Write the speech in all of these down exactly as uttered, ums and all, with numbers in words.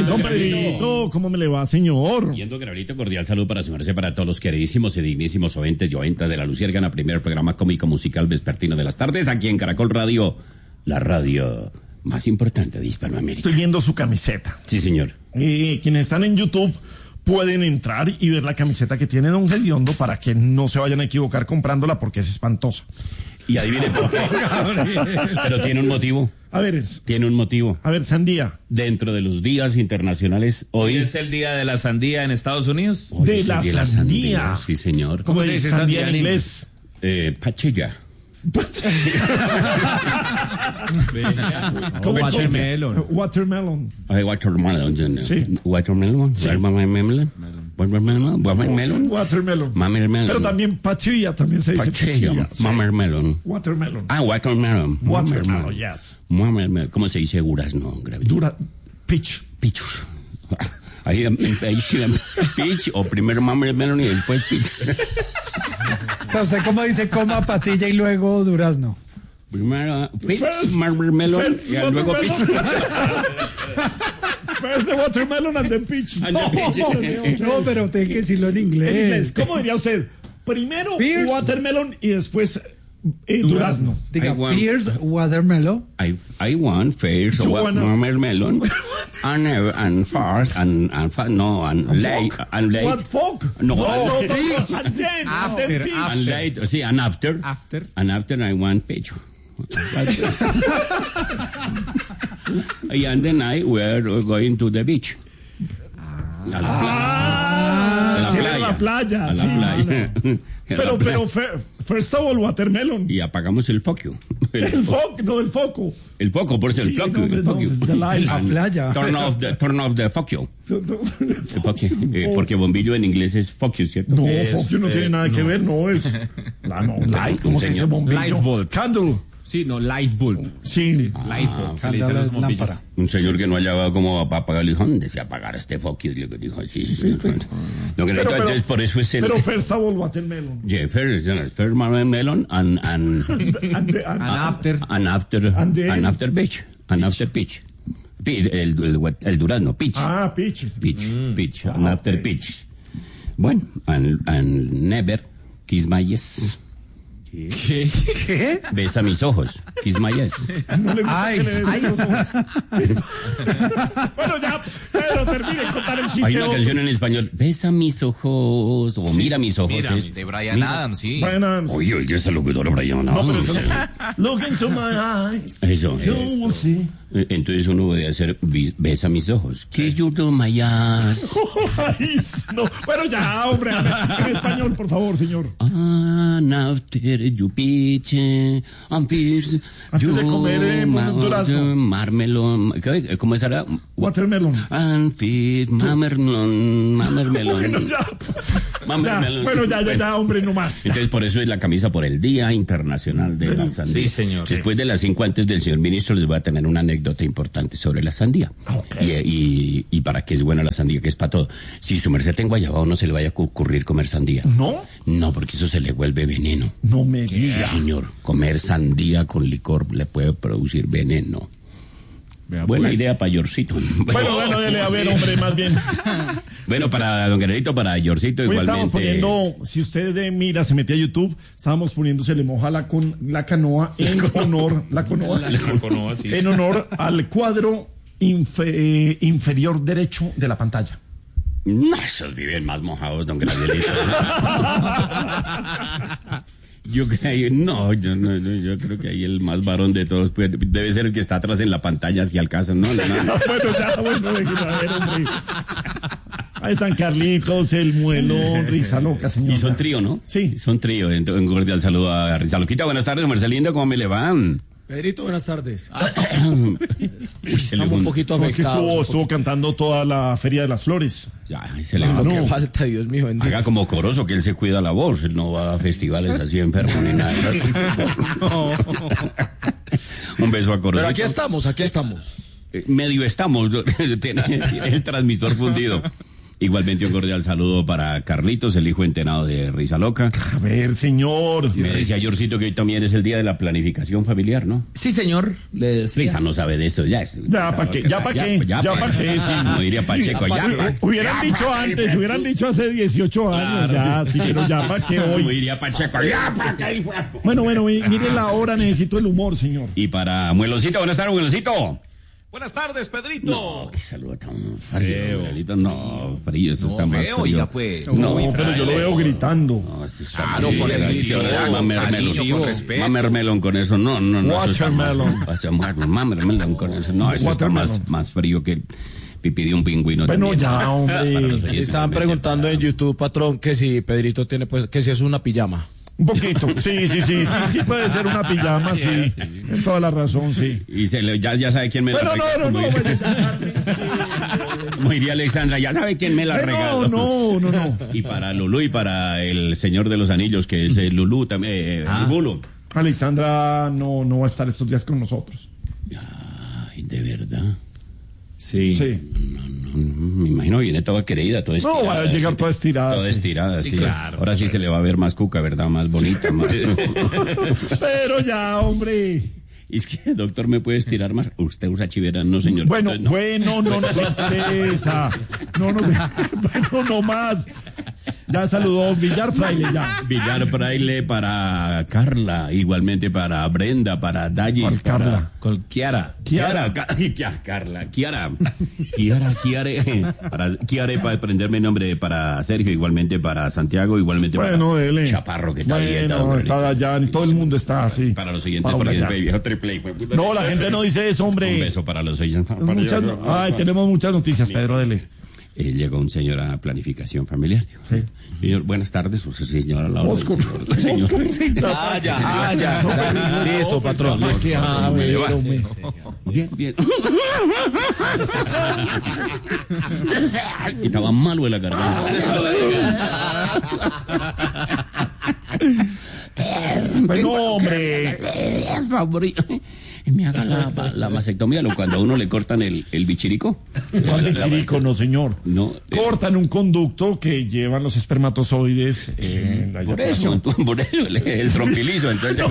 Don Pedrito, ¿cómo me le va, señor? Yendo, Gabrielito, cordial saludo para su merced, para todos los queridísimos y dignísimos oyentes y oyentas de La Luciérgana, primer programa cómico musical vespertino de las tardes, aquí en Caracol Radio, la radio más importante de Hispanoamérica. Estoy viendo su camiseta. Sí, señor. Eh, quienes están en YouTube pueden entrar y ver la camiseta que tiene Don Gediondo para que no se vayan a equivocar comprándola porque es espantosa. Y adivine por qué. Pero tiene un motivo. A ver, es, Tiene un motivo. a ver, sandía. Dentro de los días internacionales, hoy... ¿Hoy es el día de la sandía en Estados Unidos? hoy de es el la día de sandía. Sí, señor. ¿Cómo se se dice dice sandía en sandía en inglés? Eh, pachilla. ¿Cómo- Watermelon. Watermelon. Ay, watermelon. Sí. Watermelon. Sí. Watermelon. Watermelon. Watermelon. Watermelon. Mamermelon. Pero también pachilla, también se dice Pachilla. pachilla. Sí. Mamermelon. Watermelon. Ah, watermelon. Watermelon, yes. Watermelon. ¿Cómo se dice durazno, Gravito? Dura, pitch. Pichos. Ahí, en- ahí sí, en pitch, o primero mamermelon y después pitch. O sea, usted como dice, coma patilla y luego durazno. Primero pitch, First- mamermelon first y luego pitch. watermelon. First the watermelon and then pitch. And then pitch. No, pero tiene que decirlo en En inglés, inglés. ¿cómo diría usted? Primero Fierce. watermelon y después eh, durazno. Diga, I want- fierce watermelon. I I want first You wa- wanna- watermelon and uh, and first and and fa- no and late and late What folk? No, no, and- no, no, and then, and then After, pitch. after. and late sí and after After. and after I want pitch. And then I were going to the beach. A la Ah, quiere playa. la playa. A la sí. playa. A la Pero, playa. pero, fe- first of all, watermelon. Y apagamos el foco. El foco, no el foco. El foco, por eso el Sí, foco. no, el no, foco. es the light. La playa. Turn off the, turn off the foco. El foco. Eh, porque bombillo en inglés es foco, ¿cierto? No, Es, foco no eh, tiene nada que ver, no es. La, no, light, ¿cómo se dice señor. bombillo? Light bulb. Candle. Sí, no, light bulb. Sí. Light bulb. se le dice a Candela los es bombillos. lámpara. Un señor que no hallaba cómo va a apagar, le dijo, ¿dónde se apagará este foco? Y le dijo, sí, sí. No, que Pero, necesito, pero- entonces por eso es el... Pero first of all, watermelon. Yeah, first, first melon and, and, And the- and- And after. and after, And then- and after pitch, and after pitch. Pi- El, el, el durazno, pitch. Ah, pitch. Pitch, pitch, and Ah, after ok. pitch. Bueno, and, and never kiss my yes. ¿Qué? ¿Qué? Besa mis ojos, kiss my yes. No le gusta Ay, que le des ay. eso. Bueno, ya, Pedro, termine de contar el Hay chiste. una canción en español, besa mis ojos, o mira mis ojos. Mira, es- de Brian mira. Adams, sí. Brian Adams. Oye, oye, ese locutor Brian No, pero Adams. eso es- Look into my eyes. Eso, You eso. will see. Eh, Entonces uno debe hacer, bi- besa mis ojos. Kiss you to my eyes. Ay, no. Bueno, ya, hombre, en español, por favor, señor. And after you pitch, and pierce, Antes de you comer, eh, ma- durazno. marmelon, ¿qué? ¿Cómo será? Watermelon. And feed mamermelon, mamermelon. Bueno, ya. Ya, Mamermelon. bueno, ya, ya, ya, hombre, no más. Entonces, por eso es la camisa por el Día Internacional de la Sandía. Sí, señor. Después de las cinco antes del señor ministro, les voy a tener una anécdota importante sobre la sandía. Ok. Y, y, y para qué es buena la sandía, que es para todo. Si su merced en Guayabao no se le vaya a ocurrir comer sandía. ¿No? No, porque eso se le vuelve veneno. No me diga. Sí, señor. Comer sandía con licor le puede producir veneno. Vea, Buena pues. idea para Yorcito. Bueno, bueno, dele a ver, hombre, más bien. Bueno, para don Guerrerito, para Yorcito Hoy estamos igualmente. poniendo, si usted eh, mira, se mete a YouTube, estábamos poniendo, se le moja la, con, la canoa en honor, la canoa, La coconoa, sí. en honor al cuadro infe- eh, inferior derecho de la pantalla. No, esos viven más mojados, don Gracielito. Yo creo que no, yo no, no, yo creo que ahí el más varón de todos pues, debe ser el que está atrás en la pantalla hacia el caso, ¿no? no, no. Bueno, ya, bueno, déjeme a ver, hombre. Ahí están Carlitos, el muelo, Risa Loca, señor. Y son trío, ¿no? Sí. Son trío. Entonces, un cordial saludo a Risa Loquita. Buenas tardes, Marcelino, ¿cómo me le van? Pedrito, buenas tardes. Uy, se le Estamos un jun- poquito No, es que estuvo, afectados. estuvo cantando toda la Feria de las Flores. Ya, se le Lo no. que falta, Dios mío, bendito. Haga como Corozo, que él se cuida la voz. Él no va a festivales así enfermo ni nada. Un beso a Corozo. Pero aquí estamos, aquí estamos. Eh, Medio estamos, tiene, tiene el transmisor fundido. Igualmente un cordial saludo para Carlitos, el hijo entenado de Risa Loca. A ver, señor. Me decía Yorcito que hoy también es el día de la planificación familiar, ¿no? Sí, señor. Le decía. Risa no sabe de eso, ya. Es, Ya, ¿para qué? ¿Ya para qué? Ya, ¿Ya pa' para qué? Sí. Como diría Pacheco, ya. pa' Hubieran dicho antes, hubieran dicho hace dieciocho años, ya, sí, pero ya para qué Como hoy. diría Pacheco, ya pa' qué. Bueno, bueno, mi- mire la hora, necesito el humor, señor. Y para Mueloncito, buenas tardes, Mueloncito. Buenas tardes, Pedrito. No, qué saludo tan frío, Muelito. No, frío, eso está más feo, frío. oiga, pues. No, Muy pero yo lo frágil. veo gritando. No, eso está Claro, frío, por el así, grito, ahora mamermelon. cariño, con respeto. Mamermelon con eso, no, no, no. eso está más- Watermelon. Mamermelon con eso, no, eso está más, Watermelon. más frío que el pipí de un pingüino. Bueno, también. ya, Para los hombre. oyentes, Estaban realmente. preguntando en YouTube, patrón, que si Pedrito tiene, pues, que si es una pijama. Un poquito. Sí, sí, sí, sí, sí puede ser una pijama, sí. En toda la razón, sí. Y se le, ya, ya sabe quién me la Pero regaló. no, no, no, como, bueno, diría, ya, como diría Alexandra, ya sabe quién me la Pero regaló. no, no, no. Y para Lulú y para el Señor de los Anillos, que es el Lulú también, eh, el Bulo. Alexandra no, no va a estar estos días con nosotros. Ay, de verdad. Sí. Sí. Me imagino viene toda querida, toda estirada. No, va a llegar sí. toda estirada. Toda sí. estirada, sí. claro, Ahora sí se le va a ver más cuca, ¿verdad? Más bonita, más... Pero ya, hombre. Es que, doctor, ¿me puede estirar más? Usted usa chivera, no, señor. Bueno, Entonces, no. bueno, no nos interesa. No nos bueno, no más. Ya saludó Villar Fraile, ya. Villar Fraile para Carla, igualmente para Brenda, para Dallis. ¿Cuál para- Carla? Con Kiara. Kiara, Ca- Kia- Carla, Kiara, Kiara, Kiare, para Kiare para aprenderme el nombre para Sergio, igualmente para Santiago, igualmente Bueno, para dele. Chaparro que está ahí. Bueno, está allá, y todo el mundo está así. Para los oyentes, Paula, porque ya. es viejo triple. hijo de puta. No, la gente no dice eso, Un hombre. beso para los oyentes. Muchas, ay, tenemos muchas noticias, Pedro, dele. Eh, llegó un señor a planificación familiar. Dijo, señor, buenas tardes, usted señora Laura. Oscar, Señor, señor. Ah, ya, ah, ya. ya. Listo, patrón. listo. Ah, ¿Cómo me le ver, va? hombre. Bien, bien. Y estaba malo de la garganta. Bueno, hombre. Me haga la, la mastectomía, lo cuando a uno le cortan el, el bichirico. ¿Cuál bichirico? No, señor. No, eh, Cortan un conducto que llevan los espermatozoides en la por eso, eyaculación. entonces, por eso, el, el trompilizo, entonces.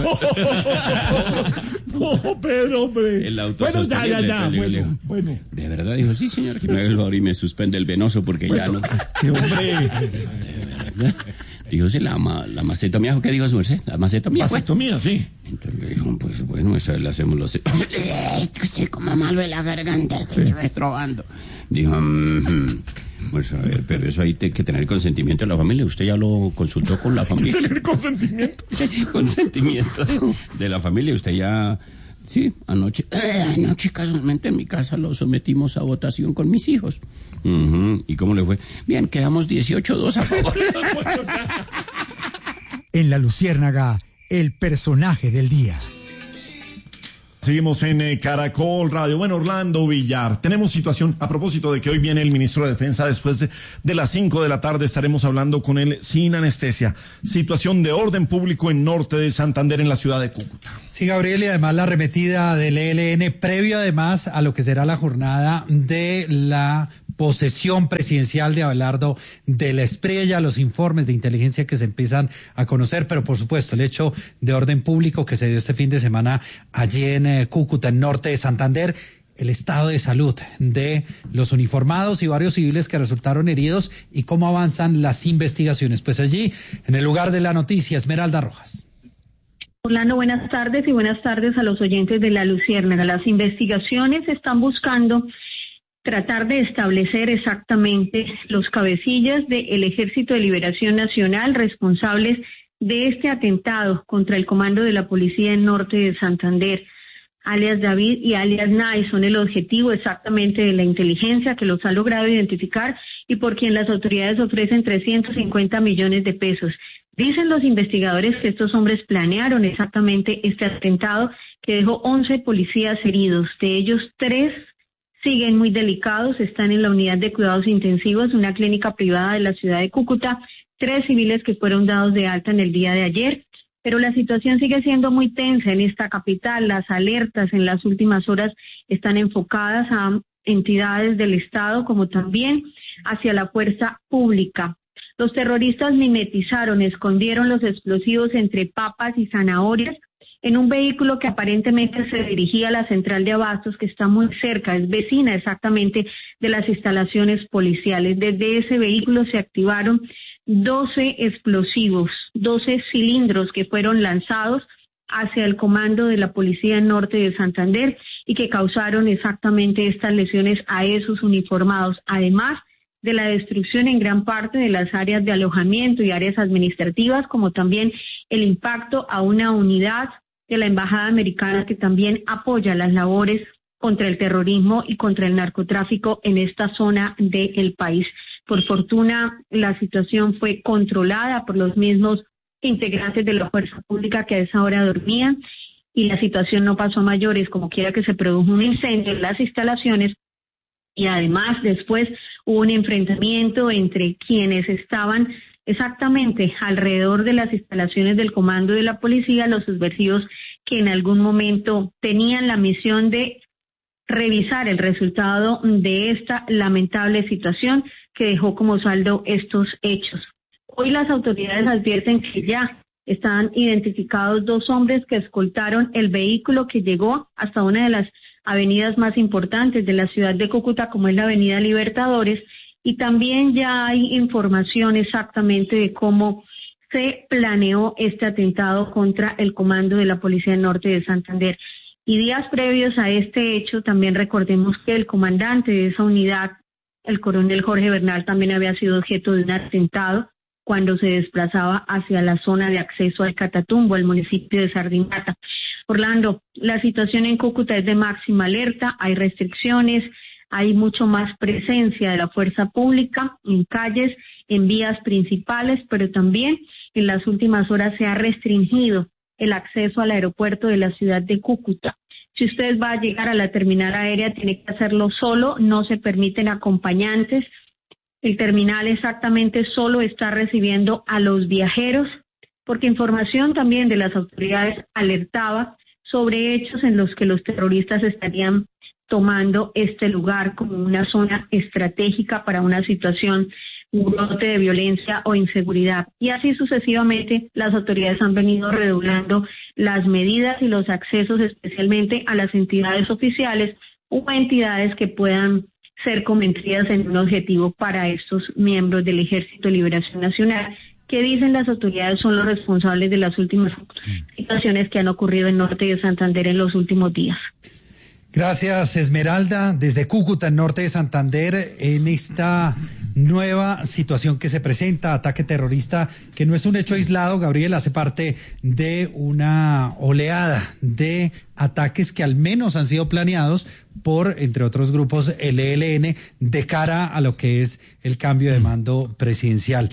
No, Pedro, hombre. El Bueno, ya, ya, ya. autosostenible, le digo, Bueno, bueno. De verdad, dijo, sí, señor, que me haga el favor y me suspende el venoso porque ya no. Qué hombre. Dijo, sí, la, ma- la mastectomía, ¿qué dijo su merced? La mastectomía, fue. Vasectomía, sí. Entonces le dijo, pues bueno, eso le hacemos los... Estoy como malo de la garganta, estoy retrobando. Dijo, mm, pues a ver, pero eso hay te- que tener consentimiento de la familia. Usted ya lo consultó con la familia. Tener consentimiento. Consentimiento de la familia. Usted ya... Sí, anoche, anoche casualmente en mi casa lo sometimos a votación con mis hijos. Ujú. ¿Y cómo le fue? Bien, quedamos dieciocho dos a favor. En La Luciérnaga, el personaje del día. Seguimos en eh, Caracol Radio. Bueno, Orlando Villar, tenemos situación a propósito de que hoy viene el ministro de Defensa. Después de, de las cinco de la tarde estaremos hablando con él sin anestesia. Situación de orden público en norte de Santander, en la ciudad de Cúcuta. Sí, Gabriel, y además la arremetida del E L N previo además a lo que será la jornada de la posesión presidencial de Abelardo de la Espriella, los informes de inteligencia que se empiezan a conocer, pero por supuesto el hecho de orden público que se dio este fin de semana allí en eh, Cúcuta, en norte de Santander, el estado de salud de los uniformados y varios civiles que resultaron heridos y cómo avanzan las investigaciones. Pues allí, en el lugar de la noticia, Esmeralda Rojas. Orlando, buenas tardes y buenas tardes a los oyentes de La Luciérnaga. Las investigaciones están buscando tratar de establecer exactamente los cabecillas del Ejército de Liberación Nacional responsables de este atentado contra el comando de la policía en norte de Santander. Alias David y alias Nay son el objetivo exactamente de la inteligencia que los ha logrado identificar y por quien las autoridades ofrecen trescientos cincuenta millones de pesos. Dicen los investigadores que estos hombres planearon exactamente este atentado que dejó once policías heridos. De ellos, tres siguen muy delicados, están en la unidad de cuidados intensivos, una clínica privada de la ciudad de Cúcuta, tres civiles que fueron dados de alta en el día de ayer, pero la situación sigue siendo muy tensa en esta capital. Las alertas en las últimas horas están enfocadas a entidades del Estado como también hacia la fuerza pública. Los terroristas mimetizaron, escondieron los explosivos entre papas y zanahorias en un vehículo que aparentemente se dirigía a la central de abastos, que está muy cerca, es vecina exactamente de las instalaciones policiales. Desde ese vehículo se activaron doce explosivos, doce cilindros que fueron lanzados hacia el comando de la Policía Norte de Santander y que causaron exactamente estas lesiones a esos uniformados, además de la destrucción en gran parte de las áreas de alojamiento y áreas administrativas, como también el impacto a una unidad de la Embajada Americana que también apoya las labores contra el terrorismo y contra el narcotráfico en esta zona del país. Por fortuna, la situación fue controlada por los mismos integrantes de la fuerza pública que a esa hora dormían y la situación no pasó a mayores, como quiera que se produjo un incendio en las instalaciones y además después hubo un enfrentamiento entre quienes estaban exactamente alrededor de las instalaciones del comando de la policía, los subversivos que en algún momento tenían la misión de revisar el resultado de esta lamentable situación que dejó como saldo estos hechos. Hoy las autoridades advierten que ya están identificados dos hombres que escoltaron el vehículo que llegó hasta una de las avenidas más importantes de la ciudad de Cúcuta, como es la Avenida Libertadores, y también ya hay información exactamente de cómo se planeó este atentado contra el comando de la Policía Norte de Santander. Y días previos a este hecho, también recordemos que el comandante de esa unidad, el coronel Jorge Bernal, también había sido objeto de un atentado cuando se desplazaba hacia la zona de acceso al Catatumbo, al municipio de Sardinata. Orlando, la situación en Cúcuta es de máxima alerta, hay restricciones, hay mucho más presencia de la fuerza pública en calles, en vías principales, pero también en las últimas horas se ha restringido el acceso al aeropuerto de la ciudad de Cúcuta. Si usted va a llegar a la terminal aérea, tiene que hacerlo solo, no se permiten acompañantes. El terminal exactamente solo está recibiendo a los viajeros, porque información también de las autoridades alertaba sobre hechos en los que los terroristas estarían tomando este lugar como una zona estratégica para una situación, un brote de violencia o inseguridad. Y así sucesivamente las autoridades han venido redoblando las medidas y los accesos especialmente a las entidades oficiales o entidades que puedan ser convertidas en un objetivo para estos miembros del Ejército de Liberación Nacional, que dicen las autoridades son los responsables de las últimas situaciones que han ocurrido en Norte de Santander en los últimos días. Gracias, Esmeralda, desde Cúcuta, en Norte de Santander, en esta nueva situación que se presenta, ataque terrorista, que no es un hecho aislado, Gabriel, hace parte de una oleada de ataques que al menos han sido planeados por, entre otros grupos, el E L N, de cara a lo que es el cambio de mando presidencial.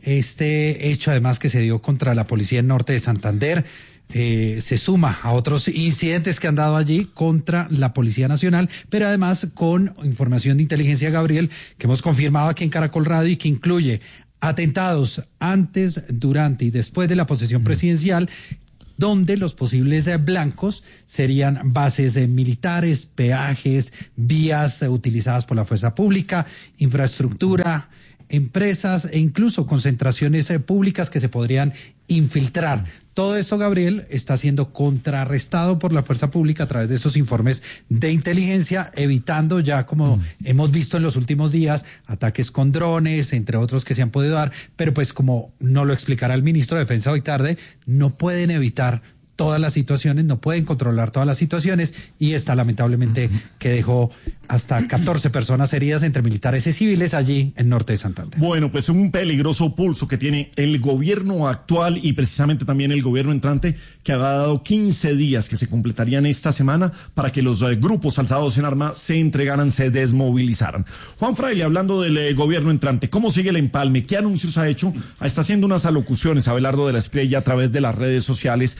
Este hecho, además, que se dio contra la policía en Norte de Santander, Eh, se suma a otros incidentes que han dado allí contra la Policía Nacional, pero además con información de inteligencia, Gabriel, que hemos confirmado aquí en Caracol Radio y que incluye atentados antes, durante y después de la posesión presidencial, donde los posibles blancos serían bases militares, peajes, vías utilizadas por la fuerza pública, infraestructura, empresas e incluso concentraciones públicas que se podrían infiltrar. Todo esto, Gabriel, está siendo contrarrestado por la fuerza pública a través de esos informes de inteligencia, evitando ya, como mm. hemos visto en los últimos días, ataques con drones, entre otros que se han podido dar, pero pues como no lo explicará el ministro de Defensa hoy tarde, no pueden evitar todas las situaciones, no pueden controlar todas las situaciones, y esta lamentablemente que dejó hasta catorce personas heridas entre militares y civiles allí en Norte de Santander. Bueno, pues un peligroso pulso que tiene el gobierno actual y precisamente también el gobierno entrante, que ha dado quince días que se completarían esta semana para que los eh, grupos alzados en armas se entregaran, se desmovilizaran. Juan Fraile, hablando del eh, gobierno entrante, ¿cómo sigue el empalme? ¿Qué anuncios ha hecho? Está haciendo unas alocuciones Abelardo de la Espriella a través de las redes sociales y anoche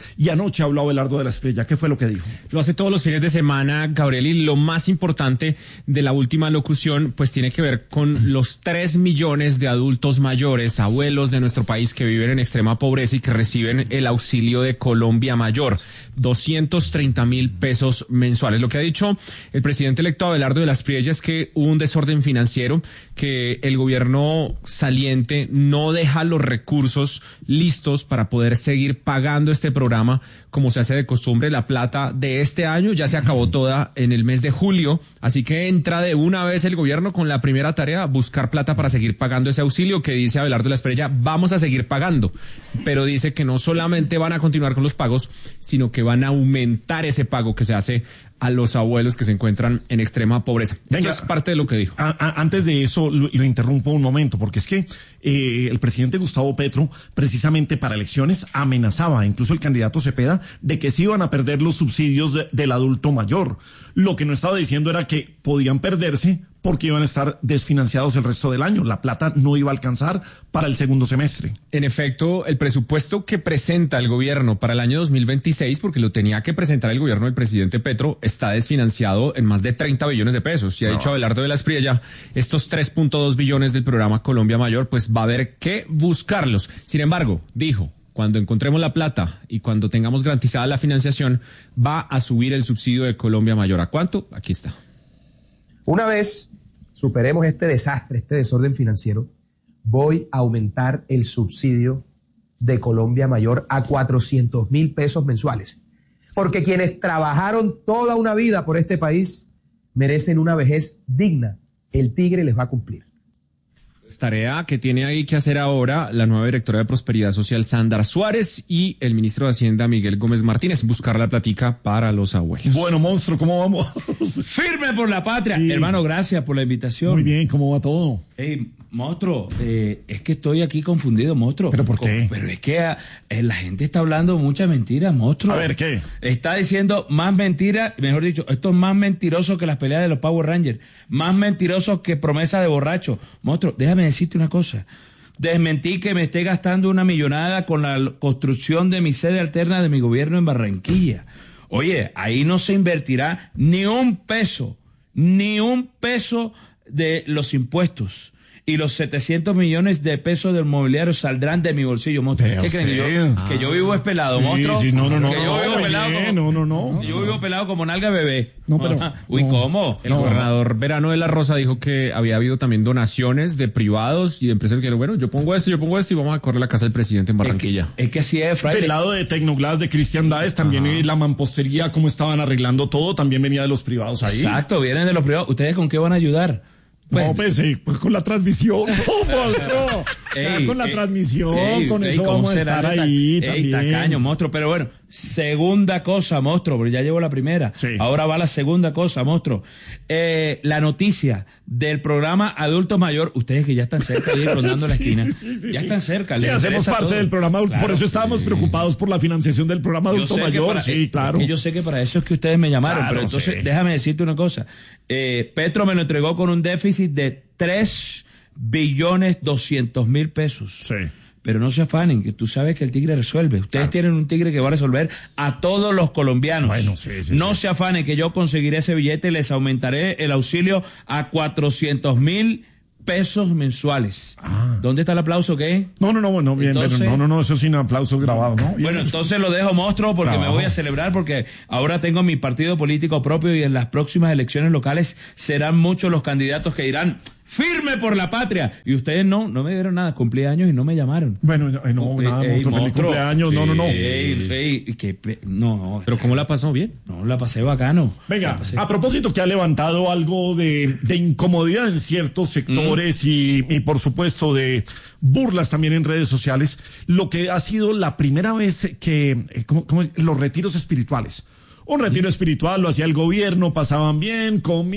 noche habló Abelardo de la Espriella. ¿Qué fue lo que dijo? Lo hace todos los fines de semana, Gabriel, y lo más importante de la última locución, pues tiene que ver con los tres millones de adultos mayores, abuelos de nuestro país que viven en extrema pobreza y que reciben el auxilio de Colombia Mayor, doscientos treinta mil pesos mensuales. Lo que ha dicho el presidente electo Abelardo de la Espriella es que hubo un desorden financiero, que el gobierno saliente no deja los recursos listos para poder seguir pagando este programa como se hace de costumbre. La plata de este año ya se acabó toda en el mes de julio, así que entra de una vez el gobierno con la primera tarea, buscar plata para seguir pagando ese auxilio que dice Abelardo de la Espriella, vamos a seguir pagando, pero dice que no solamente van a continuar con los pagos, sino que van a aumentar ese pago que se hace a los abuelos que se encuentran en extrema pobreza. Venga, esto es parte de lo que dijo. A, a, antes de eso, lo, lo interrumpo un momento, porque es que eh, el presidente Gustavo Petro, precisamente para elecciones, amenazaba, incluso el candidato Cepeda, de que se iban a perder los subsidios de, del adulto mayor. Lo que no estaba diciendo era que podían perderse porque iban a estar desfinanciados el resto del año. La plata no iba a alcanzar para el segundo semestre. En efecto, el presupuesto que presenta el gobierno para el año dos mil veintiséis, porque lo tenía que presentar el gobierno del presidente Petro, está desfinanciado en más de treinta billones de pesos. Y ha no. dicho Abelardo de la Espriella, estos tres punto dos billones del programa Colombia Mayor, pues va a haber que buscarlos. Sin embargo, dijo, cuando encontremos la plata y cuando tengamos garantizada la financiación, va a subir el subsidio de Colombia Mayor. ¿A cuánto? Aquí está. Una vez superemos este desastre, este desorden financiero, voy a aumentar el subsidio de Colombia Mayor a cuatrocientos mil pesos mensuales. Porque quienes trabajaron toda una vida por este país merecen una vejez digna. El Tigre les va a cumplir. Tarea que tiene ahí que hacer ahora la nueva directora de Prosperidad Social, Sandra Suárez, y el ministro de Hacienda, Miguel Gómez Martínez, buscar la platica para los abuelos. Bueno, monstruo, ¿cómo vamos? Firme por la patria. Sí. Hermano, gracias por la invitación. Muy bien, ¿cómo va todo? Hey, monstruo, eh, es que estoy aquí confundido, monstruo. ¿Pero por qué? Pero es que eh, la gente está hablando muchas mentiras, monstruo. A ver, ¿qué? Está diciendo más mentiras, mejor dicho, esto es más mentiroso que las peleas de los Power Rangers, más mentiroso que promesa de borracho. Monstruo, déjame decirte una cosa. Desmentí que me esté gastando una millonada con la construcción de mi sede alterna de mi gobierno en Barranquilla. Oye, ahí no se invertirá ni un peso, ni un peso de los impuestos. Y los setecientos millones de pesos del mobiliario saldrán de mi bolsillo, monstruo. ¿Qué creen? Que yo, ah. que yo vivo es pelado, sí, monstruo. Sí, no, no, no. Que yo vivo no, pelado bien, como, no, no, no. Yo vivo pelado como nalga bebé. No, pero. Uy, no, ¿cómo? El no, gobernador Verano de la Rosa dijo que había habido también donaciones de privados y de empresas que dijeron, bueno, yo pongo esto, yo pongo esto y vamos a correr la casa del presidente en Barranquilla. Es que, es que así es, Friday. Del lado de Tecnoglass, de Cristian Daes, también Ajá. la mampostería, cómo estaban arreglando todo, también venía de los privados ahí. Exacto, vienen de los privados. ¿Ustedes con qué van a ayudar? Pues, no, pues, eh, pues con la transmisión, ¿cómo? o sea, ey, con la ey, transmisión, ey, con eso vamos a estar ahí ey, también. Tacaño, monstruo, pero bueno, segunda cosa, monstruo, porque ya llevo la primera, sí. Ahora va la segunda cosa, monstruo. Eh, la noticia del programa Adulto Mayor, ustedes que ya están cerca de ir rondando sí, la esquina, sí, sí, sí, ya sí. están cerca. Sí, hacemos parte todo. Del programa, claro, por eso estábamos sí. preocupados por la financiación del programa Adulto Mayor, para, sí, eh, claro. Que yo sé que para eso es que ustedes me llamaron, claro, pero entonces sí. déjame decirte una cosa, eh, Petro me lo entregó con un déficit de tres billones doscientos mil pesos. Sí. Pero no se afanen, que tú sabes que el Tigre resuelve. Ustedes claro. tienen un Tigre que va a resolver a todos los colombianos. Bueno, sí, sí, no sí. se afanen, que yo conseguiré ese billete y les aumentaré el auxilio a cuatrocientos mil pesos mensuales. Ah. ¿Dónde está el aplauso, qué? No, no, no, no, bien, entonces, no, no, no, eso sin aplausos grabados, ¿no? Bien bueno, hecho. Entonces lo dejo, monstruo, porque Trabajo. me voy a celebrar, porque ahora tengo mi partido político propio y en las próximas elecciones locales serán muchos los candidatos que dirán firme por la patria. Y ustedes no, no me dieron nada, cumplí años y no me llamaron. Bueno, no, no nada, ey, monstruo, feliz cumpleaños, sí, no, no, no. Ey, ey, que, no, no. Pero ¿cómo la pasó? ¿Bien? No, la pasé bacano. Venga, pasé. A propósito que ha levantado algo de, de incomodidad en ciertos sectores mm. y, y por supuesto de burlas también en redes sociales, lo que ha sido la primera vez que, ¿cómo, cómo es? Los retiros espirituales. Un retiro mm. espiritual lo hacía el gobierno, pasaban bien, comían.